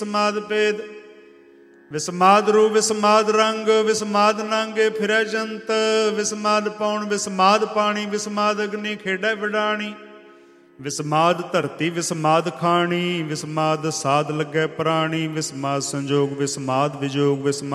ਵਿਸਮਾਦ ਭੇਦ। ਵਿਸਮਾਦ ਰੂਪ ਵਿਸਮਾਦ ਰੰਗ, ਵਿਸਮਾਦ ਨਾਂਗੇ ਫਿਰੈ ਜੰਤ। ਵਿਸਮਾਦ ਪੌਣ ਵਿਸਮਾਦ ਪਾਣੀ, ਵਿਸਮਾਦ ਅਗਨੀ ਖੇਡੈ ਵਿਡਾਣੀ। ਵਿਸਮਾਦ ਧਰਤੀ ਵਿਸਮਾਦ ਖਾਣੀ, ਵਿਸਮਾਦ ਸਾਧ ਲੱਗੈ ਪ੍ਰਾਣੀ। ਵਿਸਮਾਦ ਸੰਜੋਗ ਵਿਸਮਾਦ ਵਿਜੋਗ, ਵਿਸਮਾਦ